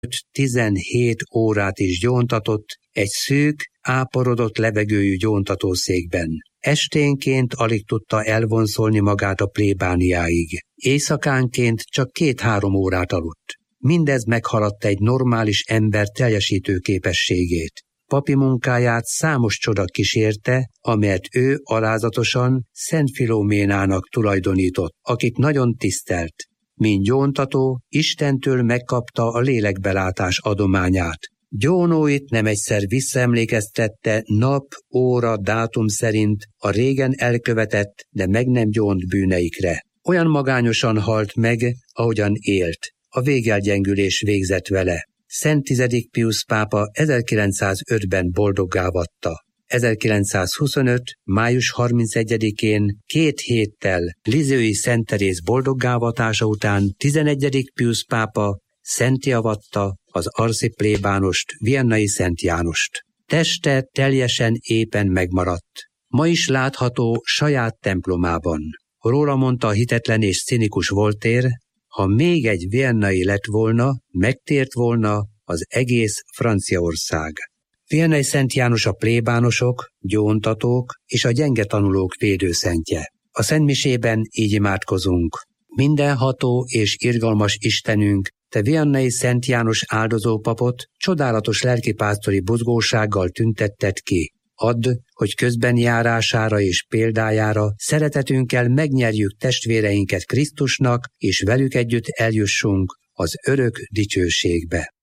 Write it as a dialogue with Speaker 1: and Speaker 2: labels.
Speaker 1: 17 órát is gyóntatott egy szűk, áporodott levegőjű gyóntatószékben. Esténként alig tudta elvonszolni magát a plébániáig. Éjszakánként csak 2-3 órát aludt. Mindez meghaladta egy normális ember teljesítő képességét. Papi munkáját számos csoda kísérte, amelyet ő alázatosan Szent Filoménának tulajdonított, akit nagyon tisztelt. Mint gyóntató, Istentől megkapta a lélekbelátás adományát. Gyónóit nem egyszer visszaemlékeztette nap, óra, dátum szerint a régen elkövetett, de meg nem gyónt bűneikre. Olyan magányosan halt meg, ahogyan élt. A végelgyengülés végzett vele. Szent 10. Piusz pápa 1905-ben boldoggá vatta. 1925. május 31-én 2 héttel Lisieux-i Szent Teréz boldoggá-avatása után 11. Piusz pápa szentté avatta az arszi plébánost, Viennai Szent Jánost. Teste teljesen éppen megmaradt. Ma is látható saját templomában. Róla mondta a hitetlen és cinikus Voltaire, ha még egy viennai lett volna, megtért volna az egész Franciaország. Viennai Szent János a plébánosok, gyóntatók és a gyenge tanulók védőszentje. A szentmisében így imádkozunk. Mindenható és irgalmas Istenünk, te Viennai Szent János áldozópapot csodálatos lelkipásztori buzgósággal tüntetted ki. Add, hogy közbenjárására és példájára szeretetünkkel megnyerjük testvéreinket Krisztusnak, és velük együtt eljussunk az örök dicsőségbe.